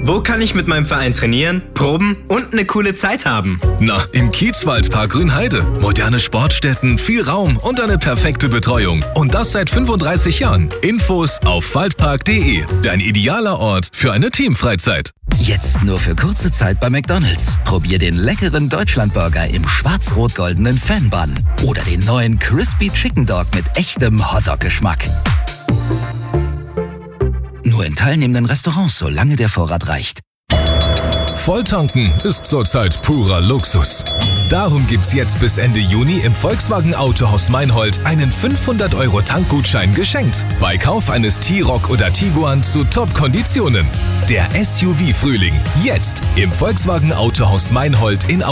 Wo kann ich mit meinem Verein trainieren, proben und eine coole Zeit haben? Na, im Kiezwaldpark Grünheide. Moderne Sportstätten, viel Raum und eine perfekte Betreuung. Und das seit 35 Jahren. Infos auf waldpark.de. Dein idealer Ort für eine Teamfreizeit. Jetzt nur für kurze Zeit bei McDonald's. Probier den leckeren Deutschlandburger im schwarz-rot-goldenen Fan-Bun. Oder den neuen Crispy Chicken Dog mit echtem Hotdog-Geschmack. Nur in teilnehmenden Restaurants, solange der Vorrat reicht. Volltanken ist zurzeit purer Luxus. Darum gibt's jetzt bis Ende Juni im Volkswagen Autohaus Meinhold einen 500€ Tankgutschein geschenkt. Bei Kauf eines T-Roc oder Tiguan zu Top-Konditionen. Der SUV-Frühling. Jetzt im Volkswagen Autohaus Meinhold in